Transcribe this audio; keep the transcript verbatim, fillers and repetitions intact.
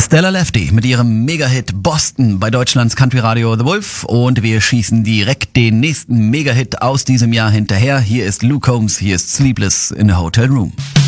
Stella Lefty mit ihrem Mega-Hit Boston bei Deutschlands Country Radio The Wolf und wir schießen direkt den nächsten Mega-Hit aus diesem Jahr hinterher. Hier ist Luke Combs, hier ist Sleepless in a Hotel Room.